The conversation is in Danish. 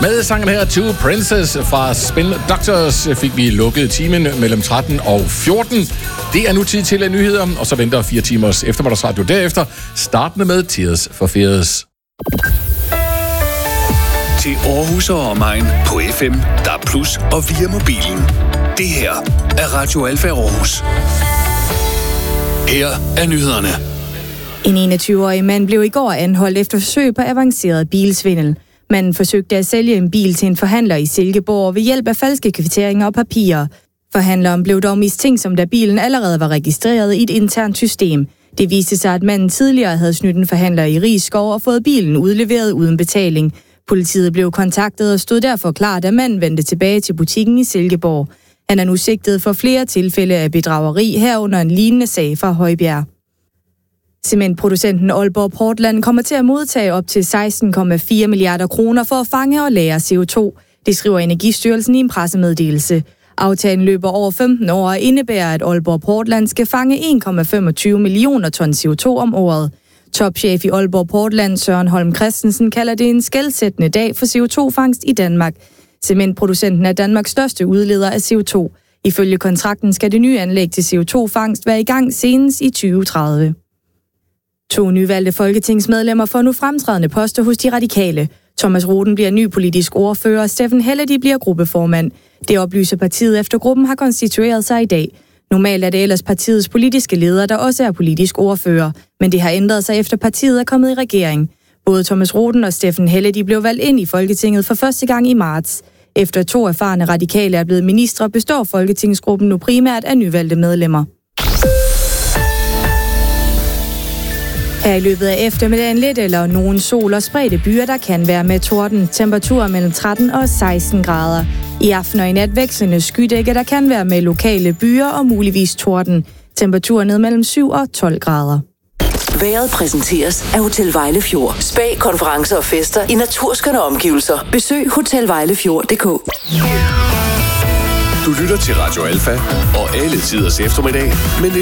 Med sangen her, Two Princess fra Spin Doctors, fik vi lukket timen mellem 13 og 14. Det er nu tid til nyheder, og så venter 4 timers eftermiddagsradio derefter, startende med Tears for Fears. Til Aarhus og omegn på FM, DAB+ og via mobilen. Det her er Radio Alfa Aarhus. Her er nyhederne. En 21-årig mand blev i går anholdt efter forsøg på avanceret bilsvindel. Manden forsøgte at sælge en bil til en forhandler i Silkeborg ved hjælp af falske kvitteringer og papirer. Forhandleren blev dog mistænksom, da bilen allerede var registreret i et internt system. Det viste sig, at manden tidligere havde snydt en forhandler i Risskov og fået bilen udleveret uden betaling. Politiet blev kontaktet og stod derfor klar, da manden vendte tilbage til butikken i Silkeborg. Han er nu sigtet for flere tilfælde af bedrageri, herunder en lignende sag fra Højbjerg. Cementproducenten Aalborg Portland kommer til at modtage op til 16,4 milliarder kroner for at fange og lagre CO2. Det skriver Energistyrelsen i en pressemeddelelse. Aftalen løber over 15 år og indebærer, at Aalborg Portland skal fange 1,25 millioner ton CO2 om året. Topchef i Aalborg Portland, Søren Holm Christensen, kalder det en skelsættende dag for CO2-fangst i Danmark. Cementproducenten er Danmarks største udleder af CO2. Ifølge kontrakten skal det nye anlæg til CO2-fangst være i gang senest i 2030. 2 nyvalgte folketingsmedlemmer får nu fremtrædende poster hos de radikale. Thomas Roden bliver ny politisk ordfører, og Steffen Helledi bliver gruppeformand. Det oplyser partiet efter gruppen har konstitueret sig i dag. Normalt er det ellers partiets politiske leder, der også er politisk ordfører, men det har ændret sig efter partiet er kommet i regering. Både Thomas Roden og Steffen Helledi blev valgt ind i Folketinget for første gang i marts. Efter 2 erfarne radikale er blevet ministre, består folketingsgruppen nu primært af nyvalgte medlemmer. Her i løbet af eftermiddagen lidt eller nogen sol og spredte byer, der kan være med torden. Temperaturer mellem 13 og 16 grader. I aften og i nat vekslende skydække, der kan være med lokale byer og muligvis torden. Temperaturer ned mellem 7 og 12 grader. Vejret præsenteres af Hotel Vejlefjord. Spa, konferencer og fester i naturskønne omgivelser. Besøg hotelvejlefjord.dk. Du lytter til Radio Alfa og alle tiders eftermiddag med